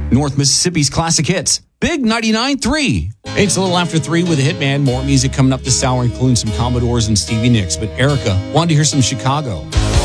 North Mississippi's classic hits. Big 99.3. It's a little after 3 with a Hitman. More music coming up this hour, including some Commodores and Stevie Nicks. But Erica wanted to hear some Chicago.